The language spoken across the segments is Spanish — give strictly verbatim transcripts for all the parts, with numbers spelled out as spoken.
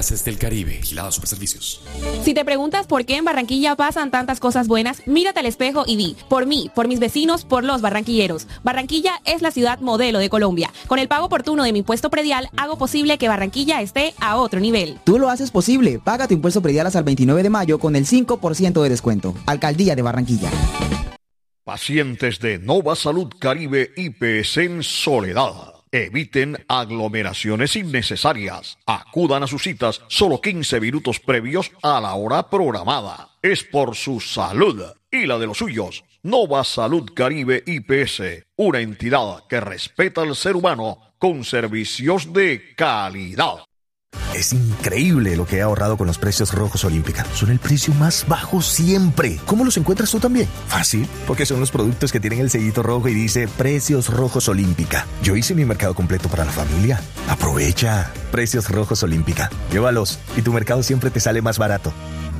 Gases del Caribe. Vigilado Superservicios. Si te preguntas por qué en Barranquilla pasan tantas cosas buenas, mírate al espejo y di, por mí, por mis vecinos, por los barranquilleros. Barranquilla es la ciudad modelo de Colombia. Con el pago oportuno de mi impuesto predial, hago posible que Barranquilla esté a otro nivel. Tú lo haces posible. Paga tu impuesto predial hasta el veintinueve de mayo con el cinco por ciento de descuento. Alcaldía de Barranquilla. Pacientes de Nova Salud Caribe I P S en Soledad. Eviten aglomeraciones innecesarias. Acudan a sus citas solo quince minutos previos a la hora programada. Es por su salud y la de los suyos. Nova Salud Caribe I P S, una entidad que respeta al ser humano con servicios de calidad. Es increíble lo que he ahorrado con los precios Rojos Olímpica. Son el precio más bajo siempre. ¿Cómo los encuentras tú también? Fácil, porque son los productos que tienen el sellito rojo y dice Precios Rojos Olímpica. Yo hice mi mercado completo para la familia. Aprovecha. Precios Rojos Olímpica. Llévalos y tu mercado siempre te sale más barato.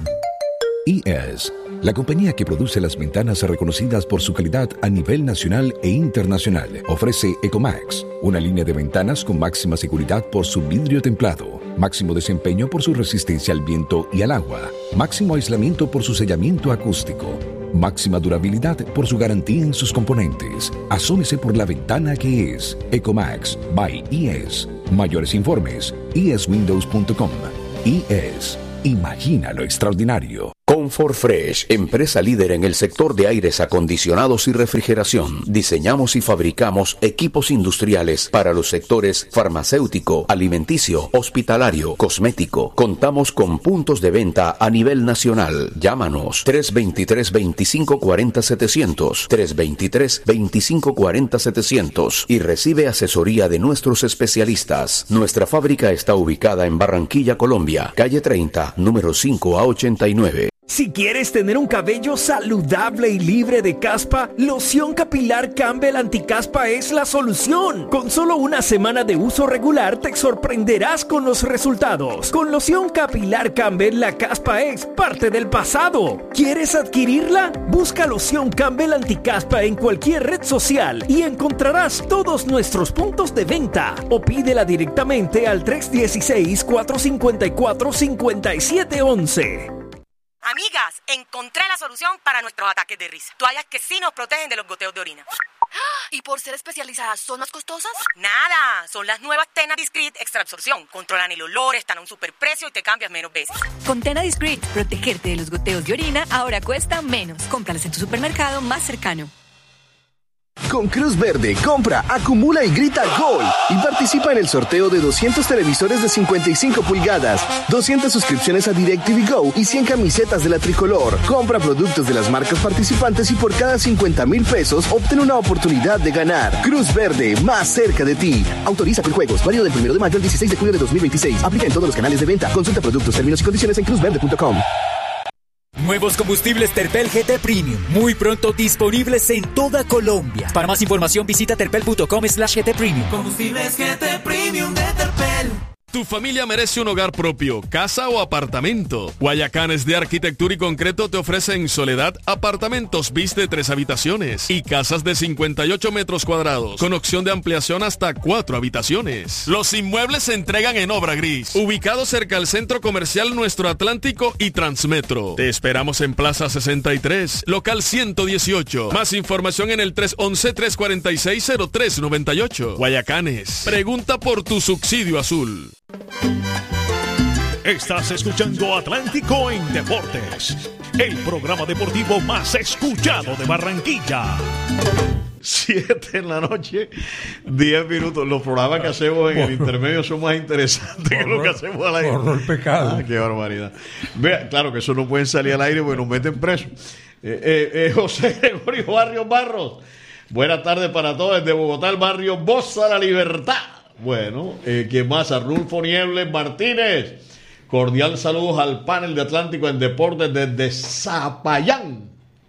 I E S, la compañía que produce las ventanas reconocidas por su calidad a nivel nacional e internacional, ofrece Ecomax, una línea de ventanas con máxima seguridad por su vidrio templado, máximo desempeño por su resistencia al viento y al agua, máximo aislamiento por su sellamiento acústico, máxima durabilidad por su garantía en sus componentes. Asómese por la ventana que es Ecomax by I E S. Mayores informes, i es windows punto com. I E S. Imagina lo extraordinario. Comfort Fresh, empresa líder en el sector de aires acondicionados y refrigeración. Diseñamos y fabricamos equipos industriales para los sectores farmacéutico, alimenticio, hospitalario, cosmético. Contamos con puntos de venta a nivel nacional. Llámanos tres dos tres, veinticinco cuarenta, setecientos, tres dos tres, veinticinco cuarenta, setecientos y recibe asesoría de nuestros especialistas. Nuestra fábrica está ubicada en Barranquilla, Colombia, calle treinta, número cinco a ochenta y nueve. Si quieres tener un cabello saludable y libre de caspa, Loción Capilar Campbell Anticaspa es la solución. Con solo una semana de uso regular te sorprenderás con los resultados. Con Loción Capilar Campbell la caspa es parte del pasado. ¿Quieres adquirirla? Busca Loción Campbell Anticaspa en cualquier red social y encontrarás todos nuestros puntos de venta. O pídela directamente al tres uno seis, cuatro cinco cuatro, cinco siete uno uno. Amigas, encontré la solución para nuestros ataques de risa. Toallas que sí nos protegen de los goteos de orina. ¿Y por ser especializadas son más costosas? Nada, son las nuevas Tena Discreet Extra Absorción. Controlan el olor, están a un superprecio y te cambias menos veces. Con Tena Discreet, protegerte de los goteos de orina ahora cuesta menos. Cómpralas en tu supermercado más cercano. Con Cruz Verde, compra, acumula y grita ¡Gol! Y participa en el sorteo de doscientos televisores de cincuenta y cinco pulgadas, doscientas suscripciones a DirecTV Go y cien camisetas de la tricolor. Compra productos de las marcas participantes y por cada cincuenta mil pesos obtén una oportunidad de ganar. Cruz Verde, más cerca de ti. Autoriza con juegos, válido del primero de mayo al dieciséis de julio de dos mil veintiséis. Aplica en todos los canales de venta. Consulta productos, términos y condiciones en cruz verde punto com. Nuevos combustibles Terpel G T Premium, muy pronto disponibles en toda Colombia. Para más información visita terpel punto com slash G T Premium. Combustibles G T Premium de Terpel. Tu familia merece un hogar propio, casa o apartamento. Guayacanes de Arquitectura y Concreto te ofrece en Soledad apartamentos bis de tres habitaciones y casas de cincuenta y ocho metros cuadrados, con opción de ampliación hasta cuatro habitaciones. Los inmuebles se entregan en obra gris, ubicado cerca al Centro Comercial Nuestro Atlántico y Transmetro. Te esperamos en Plaza sesenta y tres, local ciento dieciocho. Más información en el tres once, tres cuarenta y seis, cero tres noventa y ocho. Guayacanes, pregunta por tu subsidio azul. Estás escuchando Atlántico en Deportes, el programa deportivo más escuchado de Barranquilla. Siete en la noche, diez minutos. Los programas que hacemos en el intermedio son más interesantes que lo que hacemos al aire. Horror pecado. Ah, qué barbaridad. Vea, claro que eso no pueden salir al aire porque nos meten presos. Eh, eh, eh, José Gregorio Barrios Barros. Buenas tardes para todos desde Bogotá, el barrio Bosa La Libertad. Bueno, eh, ¿quién más? Arnulfo Niebles Martínez. Cordial saludos al panel de Atlántico en Deportes desde Zapayán.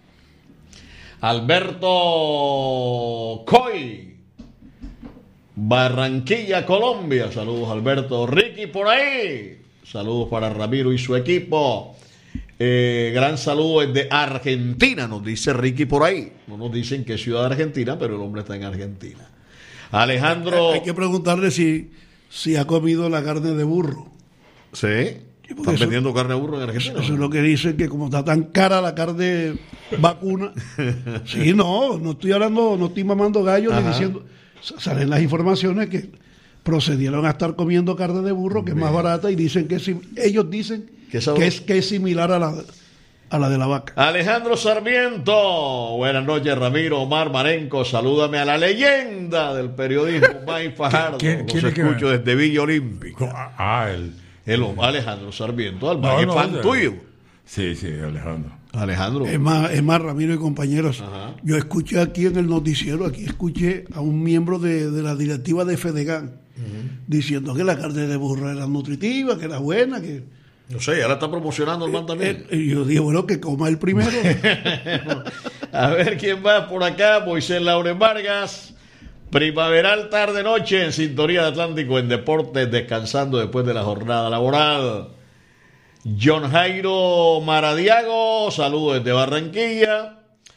Alberto Coy, Barranquilla, Colombia. Saludos, Alberto. Ricky por ahí. Saludos para Ramiro y su equipo. Eh, gran saludo desde Argentina, nos dice Ricky por ahí. No nos dicen qué ciudad de Argentina, pero el hombre está en Argentina. Alejandro. Hay que preguntarle si, si ha comido la carne de burro. Sí. Están eso, vendiendo carne de burro en Argentina. Eso es lo que dicen, que como está tan cara la carne vacuna. Sí, no, no estoy hablando, no estoy mamando gallo ni diciendo. Salen las informaciones que procedieron a estar comiendo carne de burro, que Bien. es más barata, y dicen que es, ellos dicen que es, que es similar a la, a la de la vaca. Alejandro Sarmiento, buenas noches. Ramiro, Omar, Marenco, salúdame a la leyenda del periodismo, Mike Fajardo. ¿Quién, quién Los escucho que... desde Villa Olímpica. Ah, el, el Alejandro Sarmiento, al no, no, fan no, tuyo. Sí, sí, Alejandro. Alejandro. Es más, es más, Ramiro y compañeros, Ajá. yo escuché aquí en el noticiero, aquí escuché a un miembro de, de la directiva de Fedegan uh-huh. diciendo que la carne de burro era nutritiva, que era buena, que... No sé, ahora está promocionando el man también. Y yo dije, bueno, que coma el primero. A ver quién va por acá. Moisés Lauren Vargas. Primaveral tarde-noche en sintonía de Atlántico en Deportes, descansando después de la jornada laboral. John Jairo Maradiago, saludos desde Barranquilla.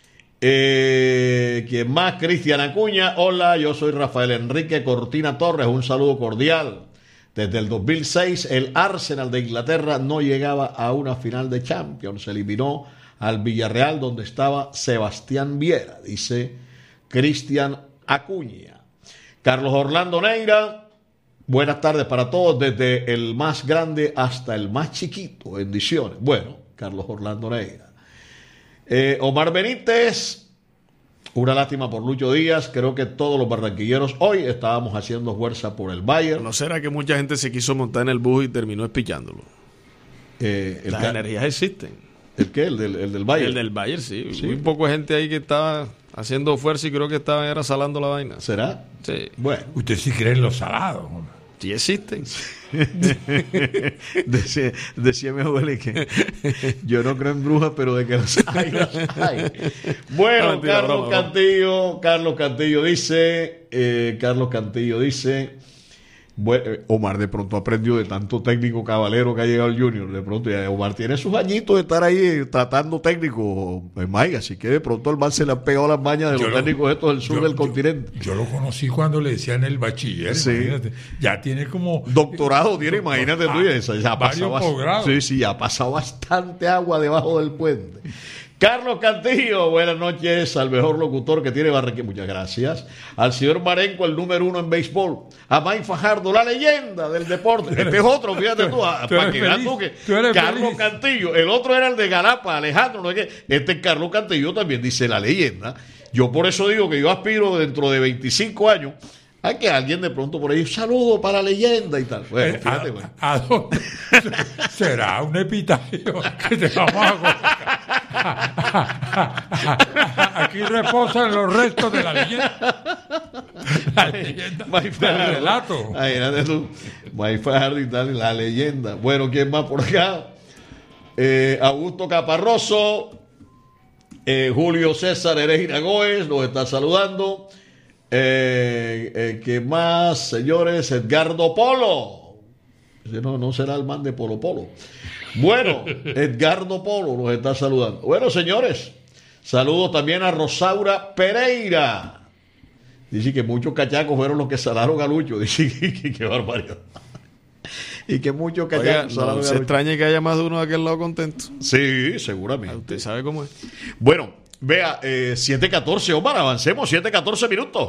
Eh, ¿Quién más? Cristian Acuña. Hola, yo soy Rafael Enrique Cortina Torres. Un saludo cordial. Desde el dos mil seis, el Arsenal de Inglaterra no llegaba a una final de Champions. Se eliminó al Villarreal, donde estaba Sebastián Viera, dice Cristian Acuña. Carlos Orlando Neira, buenas tardes para todos, desde el más grande hasta el más chiquito. Bendiciones. Bueno, Carlos Orlando Neira. Eh, Omar Benítez. Una lástima por Lucho Díaz. Creo que todos los barranquilleros hoy estábamos haciendo fuerza por el Bayern. ¿No será que mucha gente se quiso montar en el bus y terminó espillándolo? Eh, Las ca- energías existen. ¿El qué? ¿El del, el del Bayern? El del Bayern, sí. sí. Muy poco gente ahí que estaba haciendo fuerza y creo que estaban era salando la vaina. ¿Será? Sí. Bueno. Usted sí cree en los salados. Sí existen. decía, decía mi abuela que yo no creo en brujas, pero de que las hay, las hay. Bueno, no, mentira, Carlos broma, Cantillo, broma. Carlos Cantillo dice, eh, Carlos Cantillo dice, bueno, Omar de pronto aprendió de tanto técnico cabalero que ha llegado el Junior. De pronto ya Omar tiene sus añitos de estar ahí tratando técnico en Maiga, así que de pronto al man se le han pegado las mañas de yo los lo, técnicos estos del sur yo, del yo, continente. Yo lo conocí cuando le decían el bachiller, sí. Imagínate. Ya tiene como doctorado, tiene, imagínate tú, ya, ya ha pasado posgrados. Sí, sí, ha pasado bastante agua debajo del puente. Carlos Cantillo, buenas noches al mejor locutor que tiene Barranquilla. Muchas gracias. Al señor Marenco, el número uno en béisbol. A Mike Fajardo, la leyenda del deporte. Este es otro, fíjate tú, a, tú para que veas tú que Carlos feliz. Cantillo, el otro era el de Galapa, Alejandro, ¿no es que? Este es Carlos Cantillo también dice la leyenda. Yo por eso digo que yo aspiro dentro de veinticinco años a que alguien de pronto por ahí, un saludo para la leyenda y tal. Bueno, fíjate, bueno. ¿A, a dónde? Será un epitafio que te vamos a colocar. Aquí reposan los restos de la leyenda. La leyenda. El relato. Imagínate tú. Mike Fajardo y tal, la leyenda. Bueno, ¿quién más por acá? Eh, Augusto Caparroso, eh, Julio César Herejina Goes nos está saludando. Eh, eh, ¿Qué más, señores? Edgardo Polo. No, no será el man de Polo Polo. Bueno, Edgardo Polo nos está saludando. Bueno, señores, saludos también a Rosaura Pereira. Dice que muchos cachacos fueron los que salaron a Lucho. Dice que, que, que barbaridad. Y que muchos cachacos Oiga, salaron no, a se Lucho. extraña que haya más de uno de aquel lado contento. Sí, seguramente. Usted sabe cómo es. Bueno, vea, eh, siete catorce, Omar, avancemos, siete catorce minutos.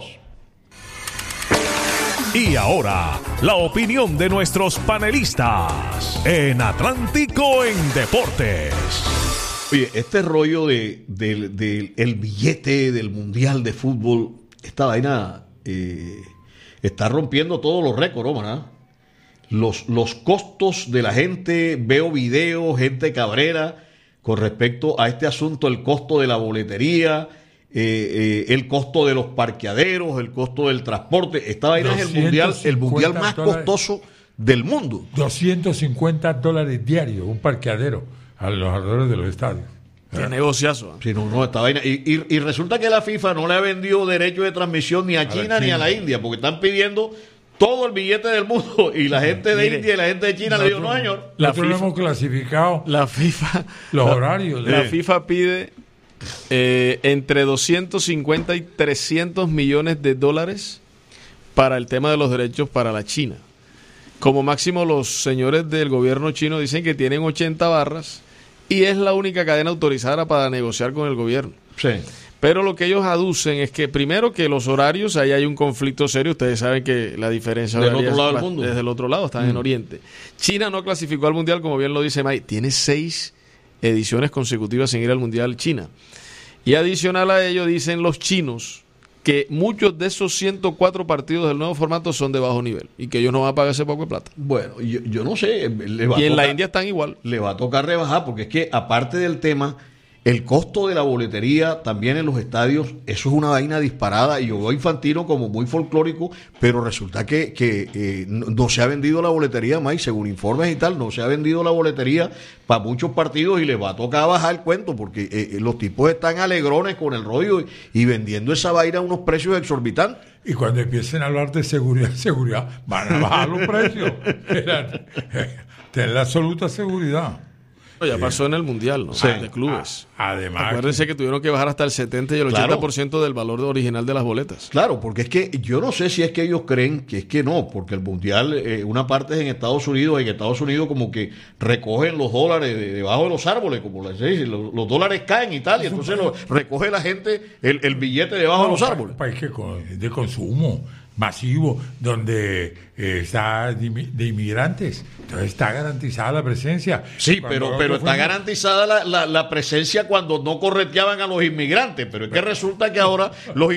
Y ahora, la opinión de nuestros panelistas en Atlántico en Deportes. Oye, este rollo de, de, de el billete del Mundial de Fútbol, esta vaina eh, está rompiendo todos los récords, ¿no? Los, los costos de la gente, veo videos, gente cabrera con respecto a este asunto, el costo de la boletería, eh, eh, el costo de los parqueaderos, el costo del transporte. Esta vaina es el mundial, el mundial más dólares, costoso del mundo. doscientos cincuenta dólares diarios, un parqueadero a los alrededores de los estadios. Qué negociazo. Sí, no, no, esta vaina. Y, y, y resulta que la FIFA no le ha vendido derecho de transmisión ni a, a China, China ni a la India, porque están pidiendo todo el billete del mundo y la gente de Mire, India y la gente de China nosotros, le dijo, no señor. La FIFA, hemos clasificado la FIFA, los la, horarios. La eh. FIFA pide eh, entre doscientos cincuenta y trescientos millones de dólares para el tema de los derechos para la China. Como máximo los señores del gobierno chino dicen que tienen ochenta barras y es la única cadena autorizada para negociar con el gobierno. Sí. Pero lo que ellos aducen es que primero que los horarios, ahí hay un conflicto serio, ustedes saben que la diferencia del horaria otro lado es del mundo. Desde el otro lado, están Mm. en Oriente. China no clasificó al Mundial, como bien lo dice May, tiene seis ediciones consecutivas sin ir al Mundial China. Y adicional a ello dicen los chinos que muchos de esos ciento cuatro partidos del nuevo formato son de bajo nivel y que ellos no van a pagar ese poco de plata. Bueno, yo, yo no sé. Le va y a en tocar, la India están igual. Le va a tocar rebajar porque es que aparte del tema, el costo de la boletería también en los estadios, eso es una vaina disparada y yo veo a Infantino como muy folclórico, pero resulta que, que eh, no, no se ha vendido la boletería más y según informes y tal, no se ha vendido la boletería para muchos partidos y les va a tocar bajar el cuento porque eh, los tipos están alegrones con el rollo y, y vendiendo esa vaina a unos precios exorbitantes. Y cuando empiecen a hablar de seguridad, seguridad, van a bajar los precios. Ten la absoluta seguridad. Ya pasó en el Mundial, ¿no? Sí. De clubes. A- además, acuérdense que tuvieron que bajar hasta el setenta y el Claro. ochenta por ciento del valor original de las boletas. Claro, porque es que yo no sé si es que ellos creen que es que no, porque el Mundial, eh, una parte es en Estados Unidos, y en Estados Unidos como que recogen los dólares de, debajo de los árboles, como les dicen, los, los dólares caen y tal, y entonces lo, recoge la gente el, el billete debajo de los árboles. Un país que con- de consumo masivo, donde eh, está de, inmi- de inmigrantes. Entonces está garantizada la presencia. Sí, Cuando pero, nosotros pero está fuimos- garantizada la, la, la presencia cuando no correteaban a los inmigrantes, pero es que resulta que ahora los